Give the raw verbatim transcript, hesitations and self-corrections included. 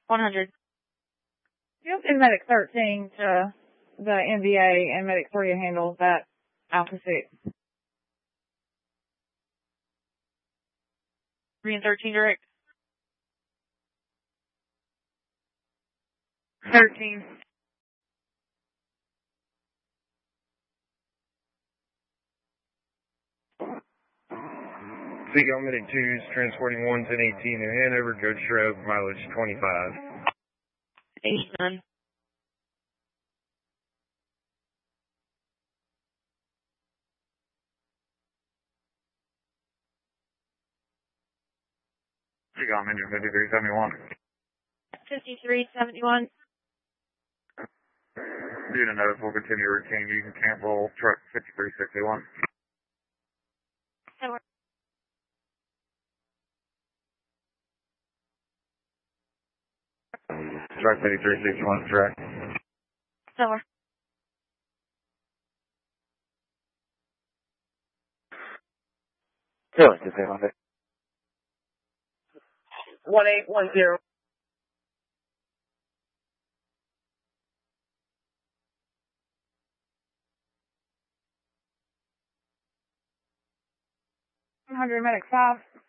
one hundred. You'll send Medic thirteen to the N V A and Medic three to handle that Alpha six. three and thirteen direct. thirteen. Seagull Medic two is transporting one ten eighteen in Hanover, Judge Shrove, mileage twenty-five. eighty-nine. Seagull Medic fifty-three seventy-one. fifty-three seventy-one. Due to notice, we'll continue routine using Campbell truck fifty-three sixty-one. Over. Truck fifty-three sixty-one, track. Over. Taylor, just say one day. one eight one zero. one hundred Medic five.